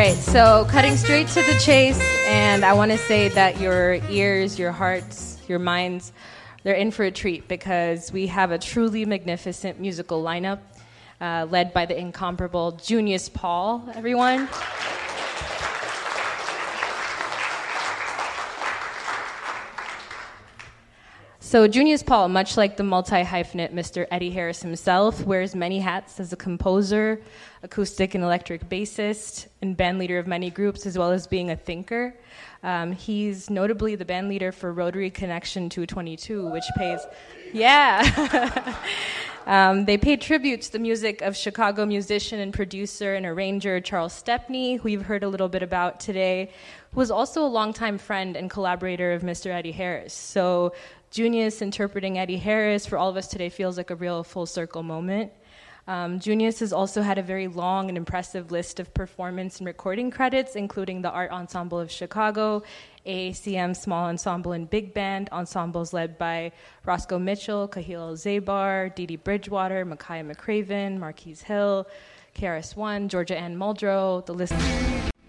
right, so cutting straight to the chase, and I want to say that your ears, your hearts, your minds, they're in for a treat because we have a truly magnificent musical lineup led by the incomparable Junius Paul, everyone. So Junius Paul, much like the multi-hyphenate Mr. Eddie Harris himself, wears many hats as a composer, acoustic and electric bassist, and band leader of many groups, as well as being a thinker. He's notably the band leader for Rotary Connection 222, which pays... Yeah! They paid tribute to the music of Chicago musician and producer and arranger Charles Stepney, who you've heard a little bit about today, who was also a longtime friend and collaborator of Mr. Eddie Harris. So Junius interpreting Eddie Harris for all of us today feels like a real full circle moment. Junius has also had a very long and impressive list of performance and recording credits, including the Art Ensemble of Chicago, AACM Small Ensemble and Big Band, ensembles led by Roscoe Mitchell, Kahil Zabar, Dee Dee Bridgewater, Micaiah McCraven, Marquise Hill, KRS-One, Georgia Ann Muldrow, the list...